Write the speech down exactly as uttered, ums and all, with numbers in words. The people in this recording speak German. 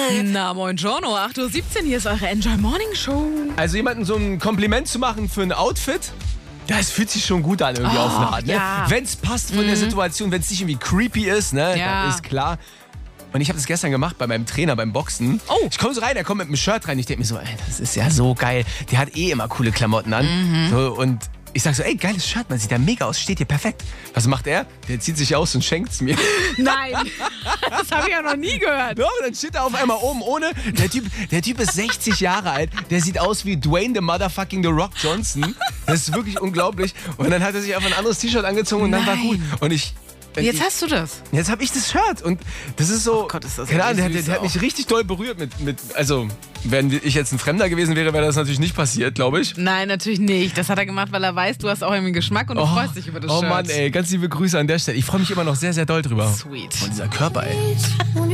Na, moin Giorno, acht Uhr siebzehn, hier ist eure Enjoy Morning Show. Also jemandem so ein Kompliment zu machen für ein Outfit, das fühlt sich schon gut an irgendwie Oh, auf eine Art. Ne? ja. Wenn es passt von der Situation, wenn es nicht irgendwie creepy ist, ne, Ja. dann ist klar. Und ich habe das gestern gemacht bei meinem Trainer beim Boxen. Oh. Ich komme so rein, er kommt mit einem Shirt rein. Ich denke mir so, ey, das ist ja so geil. Der hat eh immer coole Klamotten an. Mhm. So, und ich sag so, ey, geiles Shirt, man sieht ja mega aus, steht dir perfekt. Was macht er? Der zieht sich aus und schenkt es mir. Nein, das habe ich ja noch nie gehört. Doch, dann steht er auf einmal oben ohne. Der Typ, der Typ ist sechzig Jahre alt. Der sieht aus wie Dwayne the Motherfucking The Rock Johnson. Das ist wirklich unglaublich. Und dann hat er sich einfach ein anderes T-Shirt angezogen und dann war Nein. gut. Und ich... Jetzt hast du das. Jetzt habe ich das Shirt und das ist so, Oh Gott, ist das keine Ahnung, der, irgendwie der, der hat süß mich richtig doll berührt mit, mit, also wenn ich jetzt ein Fremder gewesen wäre, wäre das natürlich nicht passiert, glaube ich. Nein, natürlich nicht. Das hat er gemacht, weil er weiß, du hast auch irgendwie Geschmack und du freust dich über das Oh Shirt. Mann, ey, ganz liebe Grüße an der Stelle. Ich freue mich immer noch sehr, sehr doll drüber. Sweet. Und dieser Körper, ey.